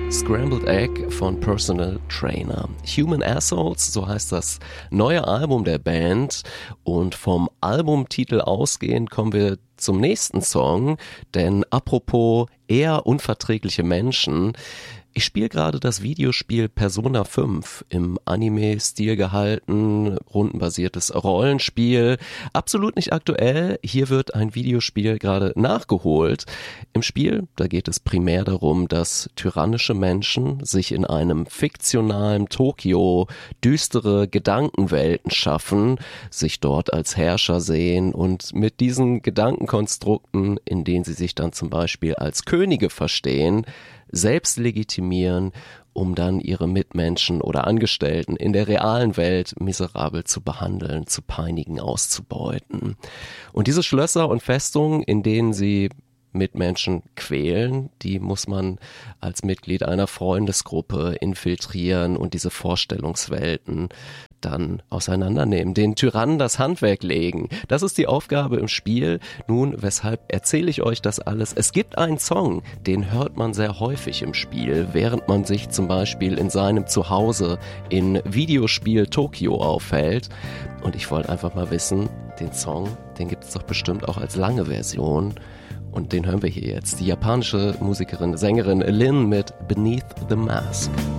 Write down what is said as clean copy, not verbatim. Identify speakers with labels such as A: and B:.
A: Scrambled Egg von Personal Trainer. Human Assholes, so heißt das neue Album der Band. Und vom Albumtitel ausgehend kommen wir zum nächsten Song. Denn apropos eher unverträgliche Menschen, ich spiele gerade das Videospiel Persona 5 im Anime-Stil gehalten, rundenbasiertes Rollenspiel. Absolut nicht aktuell. Hier wird ein Videospiel gerade nachgeholt. Im Spiel, da geht es primär darum, dass tyrannische Menschen sich in einem fiktionalen Tokio düstere Gedankenwelten schaffen, sich dort als Herrscher sehen und mit diesen Gedankenkonstrukten, in denen sie sich dann zum Beispiel als Könige verstehen, selbst legitimieren, um dann ihre Mitmenschen oder Angestellten in der realen Welt miserabel zu behandeln, zu peinigen, auszubeuten. Und diese Schlösser und Festungen, in denen sie Mitmenschen quälen, die muss man als Mitglied einer Freundesgruppe infiltrieren und diese Vorstellungswelten dann auseinandernehmen, den Tyrannen das Handwerk legen. Das ist die Aufgabe im Spiel. Nun, weshalb erzähle ich euch das alles? Es gibt einen Song, den hört man sehr häufig im Spiel, während man sich zum Beispiel in seinem Zuhause in Videospiel Tokio aufhält. Und ich wollte einfach mal wissen, den Song, den gibt es doch bestimmt auch als lange Version. Und den hören wir hier jetzt. Die japanische Musikerin, Sängerin Lin mit Beneath the Mask.